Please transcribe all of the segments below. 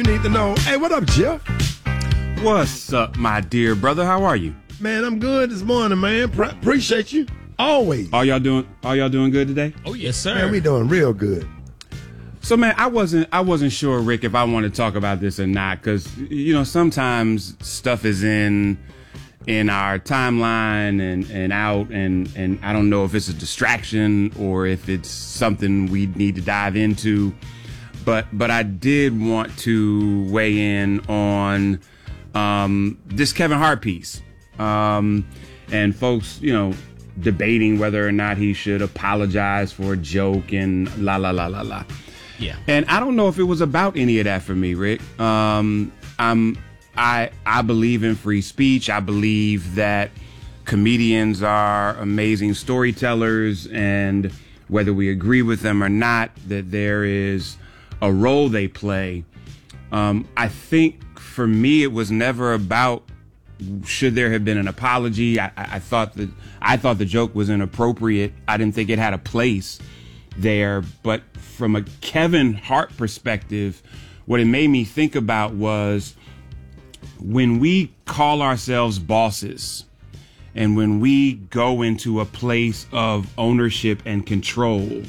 You need to know. Hey, what up, Jeff? What's up, my dear brother? How are you? Man, I'm good this morning, man. Appreciate you. Always. All y'all doing good today? Oh, yes, sir. Man, we doing real good. So, man, I wasn't sure, Rick, if I want to talk about this or not, because, sometimes stuff is in our timeline and out, and I don't know if it's a distraction or if it's something we need to dive into. But I did want to weigh in on this Kevin Hart piece, and folks, debating whether or not he should apologize for a joke and la la la la la. Yeah. And I don't know if it was about any of that for me, Rick. I believe in free speech. I believe that comedians are amazing storytellers, and whether we agree with them or not, that there is a role they play. I think for me, it was never about should there have been an apology. I thought the joke was inappropriate. I didn't think it had a place there. But from a Kevin Hart perspective, what it made me think about was when we call ourselves bosses and when we go into a place of ownership and control,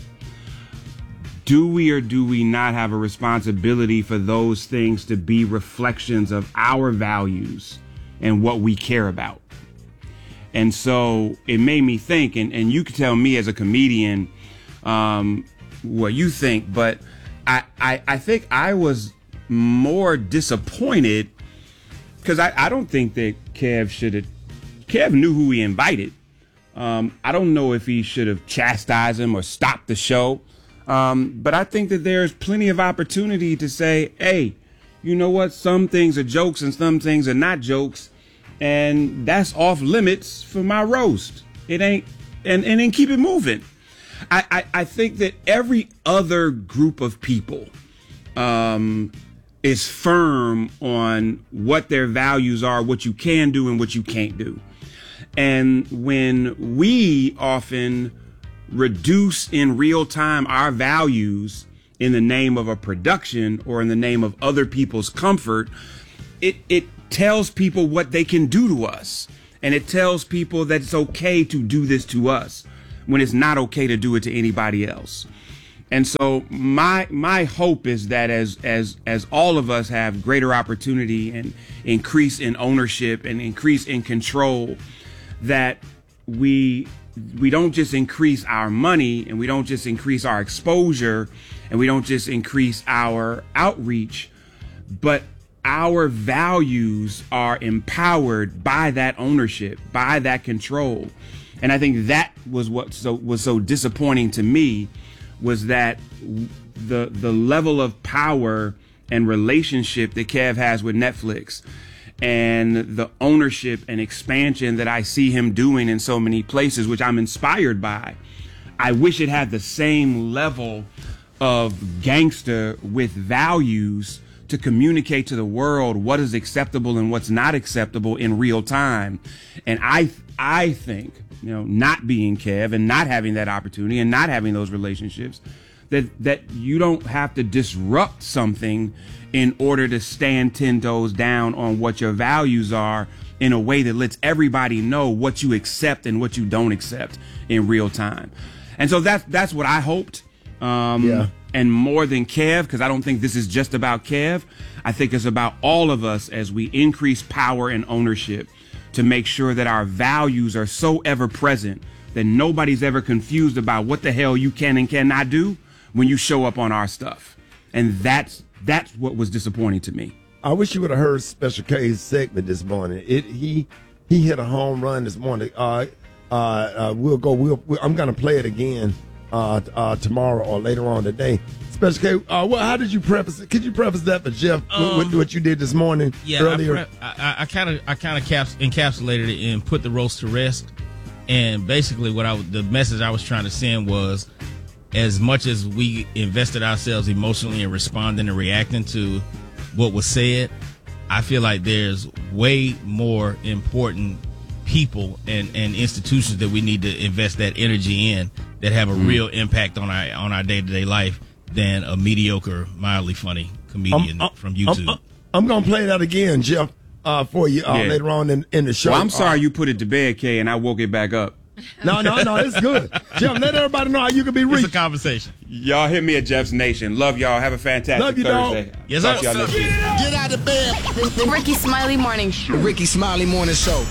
do we or do we not have a responsibility for those things to be reflections of our values and what we care about? And so it made me think, and you could tell me as a comedian what you think, but I think I was more disappointed because I don't think that Kev knew who he invited. I don't know if he should have chastised him or stopped the show. But I think that there's plenty of opportunity to say, hey, you know what? Some things are jokes and some things are not jokes. And that's off limits for my roast. It ain't. And then keep it moving. I think that every other group of people is firm on what their values are, what you can do and what you can't do. And when we often reduce in real time our values in the name of a production or in the name of other people's comfort, it tells people what they can do to us. And it tells people that it's okay to do this to us when it's not okay to do it to anybody else. And so my hope is that as all of us have greater opportunity and increase in ownership and increase in control, that we don't just increase our money and we don't just increase our exposure and we don't just increase our outreach, but our values are empowered by that ownership, by that control. And I think that was what was so disappointing to me, was that the level of power and relationship that Kev has with Netflix and the ownership and expansion that I see him doing in so many places, which I'm inspired by. I wish it had the same level of gangster with values to communicate to the world what is acceptable and what's not acceptable in real time. And I think, not being Kev and not having that opportunity and not having those relationships, that you don't have to disrupt something in order to stand 10 toes down on what your values are in a way that lets everybody know what you accept and what you don't accept in real time. And so that's what I hoped. And more than Kev, because I don't think this is just about Kev. I think it's about all of us as we increase power and ownership to make sure that our values are so ever present that nobody's ever confused about what the hell you can and cannot do when you show up on our stuff. And that's what was disappointing to me. I wish you would have heard Special K's segment this morning. He hit a home run this morning. I'm going to play it again tomorrow or later on today. Special K, how did you preface it? Could you preface that for Jeff with what you did this morning? Yeah, earlier? I kind of encapsulated it and put the roast to rest. And basically, the message I was trying to send was, as much as we invested ourselves emotionally in responding and reacting to what was said, I feel like there's way more important people and institutions that we need to invest that energy in that have a real impact on our day-to-day life than a mediocre, mildly funny comedian from YouTube. I'm going to play that again, Jeff, for you later on in the show. Well, I'm sorry you put it to bed, Kay, and I woke it back up. No, it's good. Jeff, let everybody know how you can be reached. It's a conversation. Y'all hit me at Jeff's Nation. Love y'all. Have a fantastic Love you, Thursday. dog. Yes, Talk sir. to y'all next week. Get out of bed. The Ricky Smiley Morning Show. Ricky Smiley Morning Show.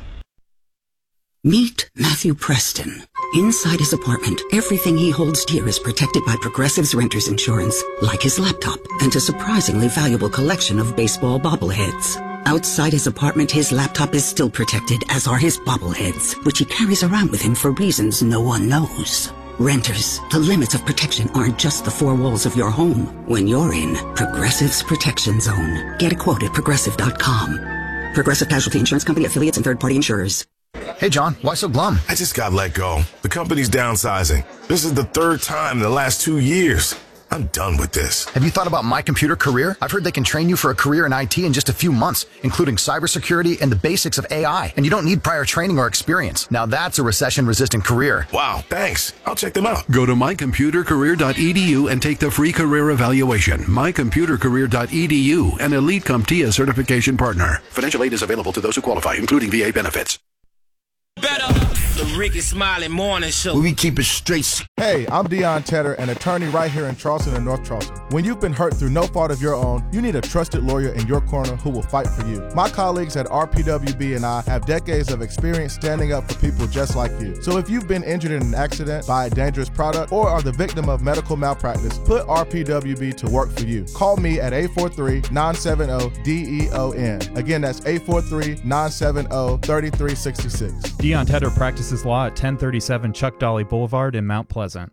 Meet Matthew Preston. Inside his apartment, everything he holds dear is protected by Progressive's Renters Insurance, like his laptop and a surprisingly valuable collection of baseball bobbleheads. Outside his apartment, his laptop is still protected, as are his bobbleheads, which he carries around with him for reasons no one knows. Renters, the limits of protection aren't just the four walls of your home. When you're in Progressive's Protection Zone, get a quote at Progressive.com. Progressive Casualty Insurance Company, affiliates, and third-party insurers. Hey, John, why so glum? I just got let go. The company's downsizing. This is the third time in the last 2 years. I'm done with this. Have you thought about My Computer Career? I've heard they can train you for a career in IT in just a few months, including cybersecurity and the basics of AI. And you don't need prior training or experience. Now that's a recession-resistant career. Wow, thanks. I'll check them out. Go to mycomputercareer.edu and take the free career evaluation. Mycomputercareer.edu, an Elite CompTIA certification partner. Financial aid is available to those who qualify, including VA benefits. The Ricky Smiley Morning Show. We keep it straight. Hey, I'm Deion Tedder, an attorney right here in Charleston and North Charleston. When you've been hurt through no fault of your own, you need a trusted lawyer in your corner who will fight for you. My colleagues at RPWB and I have decades of experience standing up for people just like you. So if you've been injured in an accident, by a dangerous product, or are the victim of medical malpractice, put RPWB to work for you. Call me at 843-970-DEON. Again, that's 843-970-3366. Deion Tedder practices law at 1037 Chuck Dolly Boulevard in Mount Pleasant.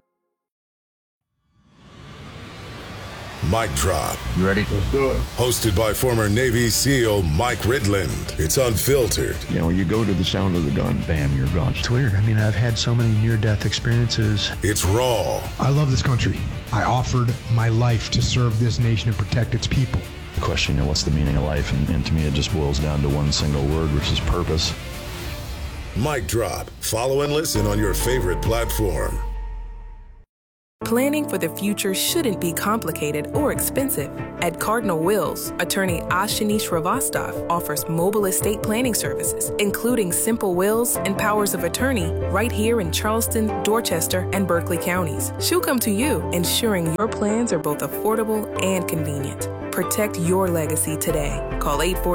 Mic Drop. You ready? Let's do it. Hosted by former Navy SEAL Mike Ridland. It's unfiltered. You know, you go to the sound of the gun, bam, you're gone. It's weird. I mean, I've had so many near-death experiences. It's raw. I love this country. I offered my life to serve this nation and protect its people. The question, you know, what's the meaning of life? And to me, it just boils down to one single word, which is purpose. Mic Drop. Follow and listen on your favorite platform. Planning for the future shouldn't be complicated or expensive. At Cardinal Wills, attorney Ashini Shrivastava offers mobile estate planning services, including simple wills and powers of attorney, right here in Charleston, Dorchester, and Berkeley counties. She'll come to you, ensuring your plans are both affordable and convenient. Protect your legacy today. Call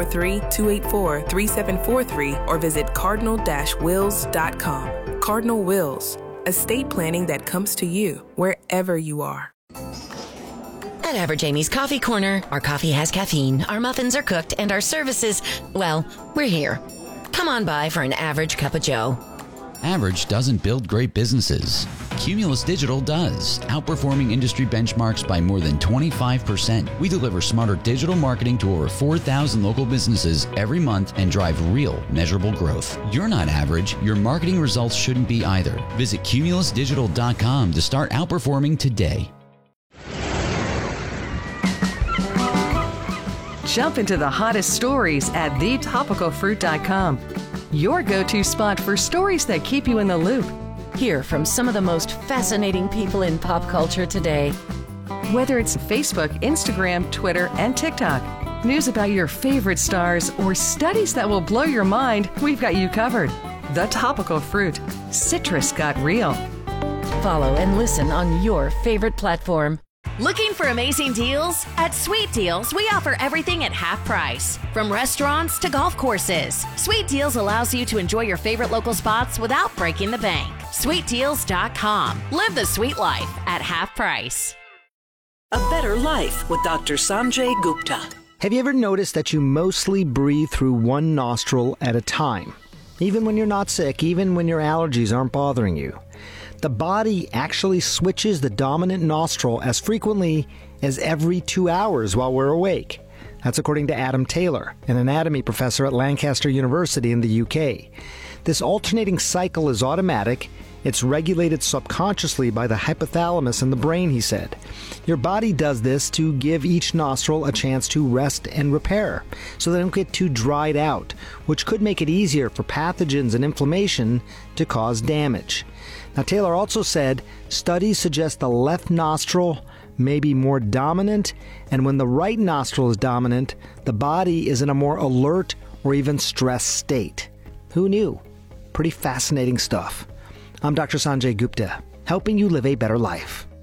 843-284-3743 or visit cardinal-wills.com. Cardinal Wills, estate planning that comes to you wherever you are. At Average Amy's Coffee Corner, our coffee has caffeine, our muffins are cooked, and our services, well, we're here. Come on by for an average cup of joe. Average doesn't build great businesses. Cumulus Digital does, outperforming industry benchmarks by more than 25%. We deliver smarter digital marketing to over 4,000 local businesses every month and drive real, measurable growth. You're not average. Your marketing results shouldn't be either. Visit cumulusdigital.com to start outperforming today. Jump into the hottest stories at thetopicalfruit.com. Your go-to spot for stories that keep you in the loop. Hear from some of the most fascinating people in pop culture today. Whether it's Facebook, Instagram, Twitter, and TikTok, news about your favorite stars, or studies that will blow your mind, we've got you covered. The Topical Fruit. Citrus got real. Follow and listen on your favorite platform. Looking for amazing deals? At Sweet Deals, we offer everything at half price. From restaurants to golf courses, Sweet Deals allows you to enjoy your favorite local spots without breaking the bank. SweetDeals.com. Live the sweet life at half price. A Better Life with Dr. Sanjay Gupta. Have you ever noticed that you mostly breathe through one nostril at a time? Even when you're not sick, even when your allergies aren't bothering you. The body actually switches the dominant nostril as frequently as every 2 hours while we're awake. That's according to Adam Taylor, an anatomy professor at Lancaster University in the UK. This alternating cycle is automatic. It's regulated subconsciously by the hypothalamus in the brain, he said. Your body does this to give each nostril a chance to rest and repair, so they don't get too dried out, which could make it easier for pathogens and inflammation to cause damage. Now, Taylor also said studies suggest the left nostril may be more dominant, and when the right nostril is dominant, the body is in a more alert or even stressed state. Who knew? Pretty fascinating stuff. I'm Dr. Sanjay Gupta, helping you live a better life.